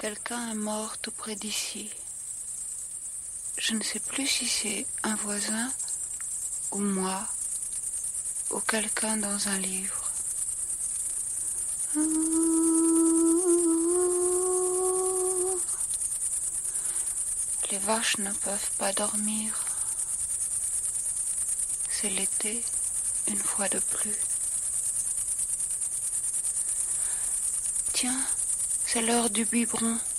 Quelqu'un est mort tout près d'ici. Je ne sais plus si c'est un voisin ou moi ou quelqu'un dans un livre. Les vaches ne peuvent pas dormir. C'est l'été, une fois de plus. Tiens, c'est l'heure du biberon.